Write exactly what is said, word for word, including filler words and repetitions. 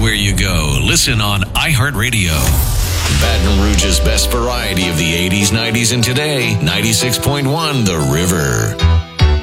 everywhere you go. Listen on iHeartRadio. Baton Rouge's best variety of the eighties, nineties, and today. ninety-six point one The River.